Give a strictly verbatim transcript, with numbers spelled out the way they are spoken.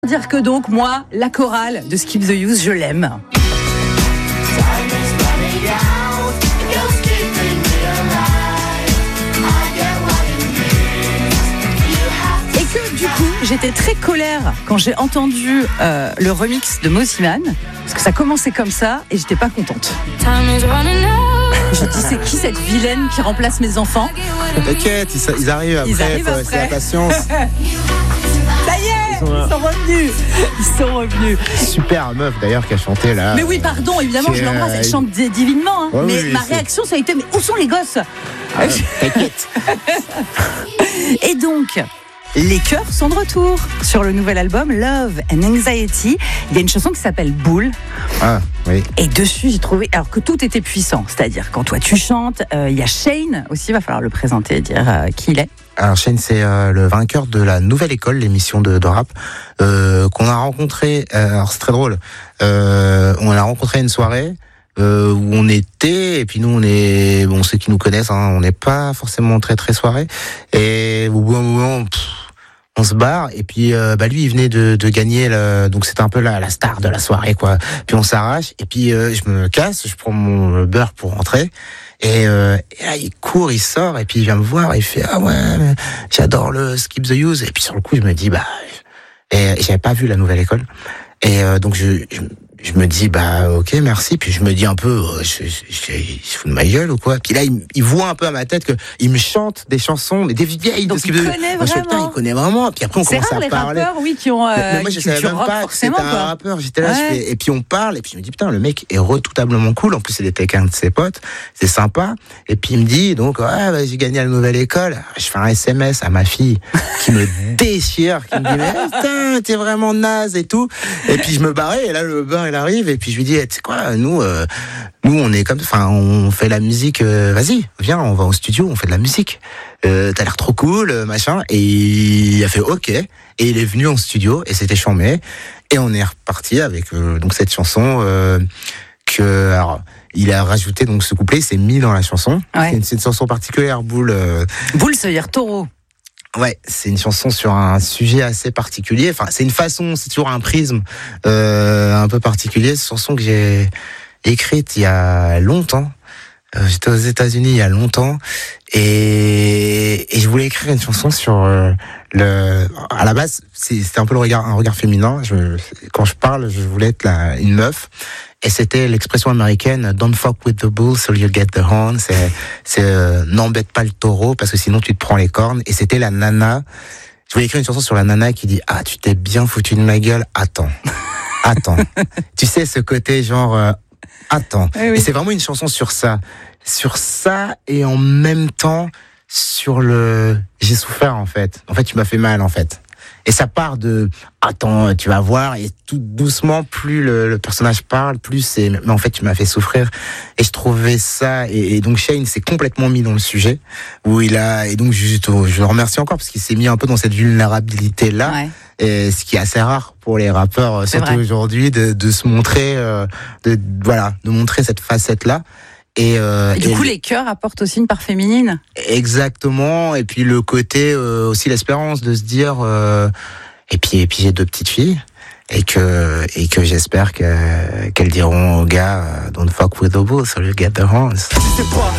Dire que donc moi, la chorale de Skip the Use, je l'aime. Et que du coup, j'étais très colère quand j'ai entendu euh, le remix de Mosiman, parce que ça commençait comme ça et j'étais pas contente. Je dis, c'est qui cette vilaine qui remplace mes enfants ? T'inquiète, ils, ils arrivent après, ils arrivent faut après. rester la patience. Ça y est, ils sont revenus. Ils sont revenus. Super meuf d'ailleurs qui a chanté là. Mais oui, pardon, évidemment, je l'embrasse, elle chante divinement. Hein. Ouais, mais oui, ma c'est... réaction, ça a été, mais où sont les gosses ? Ah, t'inquiète. Et donc, les chœurs sont de retour sur le nouvel album Love and Anxiety. Il y a une chanson qui s'appelle Bull. Ah, oui. Et dessus, j'ai trouvé, alors que tout était puissant. C'est-à-dire, quand toi tu chantes, euh, il y a Shane aussi, il va falloir le présenter et dire euh, qui il est. Alors Shane, c'est euh, le vainqueur de la Nouvelle École, l'émission de, de rap, euh, qu'on a rencontré. Euh, alors c'est très drôle. Euh, on l'a rencontré à une soirée euh, où on était, et puis nous on est, bon ceux qui nous connaissent, hein, on n'est pas forcément très très soirée. Et au bout d'un moment, pff, on se barre. Et puis euh, bah lui, il venait de, de gagner, le, donc c'était un peu la, la star de la soirée, quoi. Puis on s'arrache. Et puis euh, je me casse, je prends mon beurre pour rentrer. Et, euh, et là, il court, il sort, et puis il vient me voir, et il fait « Ah ouais, mais j'adore le Skip the Use ». Et puis sur le coup, je me dis « Bah... » Et j'avais pas vu la Nouvelle École. Et euh, donc, je, je, je me dis « Bah, ok, merci ». Puis je me dis un peu euh, « Je, je, je, je fous de ma gueule ou quoi ?» Puis là, il, il voit un peu à ma tête qu'il me chante des chansons, mais des vieilles donc de Skip il the Use. connaît Moi, je fais, vraiment. il connaît vraiment. Puis après, on C'est commence rare, à les parler. rappeurs, oui, qui ont euh, mais moi, je savais même pas que c'était un rappeur. J'étais là, ouais. je fais, et puis on parle, et puis je me dis, putain, le mec est redoutablement cool. En plus, il était avec un de ses potes. C'est sympa. Et puis il me dit, donc, ouais, bah, j'ai gagné à la Nouvelle École. Je fais un S M S à ma fille qui me déchire, qui me dit, mais putain, t'es vraiment naze et tout. Et puis je me barrais, et là, le beurre, il arrive, et puis je lui dis, tu sais quoi, nous, euh, nous, on est comme, enfin, on fait la musique, euh, vas-y, viens, on va au studio, on fait de la musique. Euh, t'as l'air trop cool, machin. Et il a fait ok. Et il est venu en studio et c'était chambé. Et on est reparti avec euh, donc cette chanson euh, que alors il a rajouté donc ce couplet, il s'est mis dans la chanson. Ouais. C'est, une, c'est une chanson particulière, Boule. Euh... Boule, ça veut dire taureau. Ouais, c'est une chanson sur un sujet assez particulier. Enfin, c'est une façon, c'est toujours un prisme euh, un peu particulier. Cette chanson que j'ai écrite il y a longtemps. Euh, j'étais aux États-Unis il y a longtemps et, et je voulais écrire une chanson sur euh, le. À la base, c'est, c'était un peu le regard, un regard féminin. Je, quand je parle, je voulais être la, une meuf. Et c'était l'expression américaine "Don't fuck with the bull, so you'll get the horn". C'est, c'est euh, n'embête pas le taureau parce que sinon tu te prends les cornes. Et c'était la nana. Je voulais écrire une chanson sur la nana qui dit ah tu t'es bien foutu de ma gueule. Attends, attends. Tu sais ce côté genre. Euh, Attends, oui, oui. Et c'est vraiment une chanson sur ça, sur ça et en même temps sur le j'ai souffert en fait. En fait, tu m'as fait mal en fait. Et ça part de attends, tu vas voir et tout doucement plus le, le personnage parle, plus c'est mais en fait tu m'as fait souffrir. Et je trouvais ça et, et donc Shane s'est complètement mis dans le sujet où il a et donc juste je le remercie encore parce qu'il s'est mis un peu dans cette vulnérabilité là. Ouais. Et ce qui est assez rare pour les rappeurs, c'est surtout vrai. Aujourd'hui, de, de se montrer, euh, de voilà, de montrer cette facette-là. Et, euh, et du et coup, les chœurs apportent aussi une part féminine. Exactement. Et puis le côté euh, aussi l'espérance de se dire. Euh, et puis et puis j'ai deux petites filles et que et que j'espère que qu'elles diront aux gars "Don't fuck with the bull, so you get the horns". C'est quoi?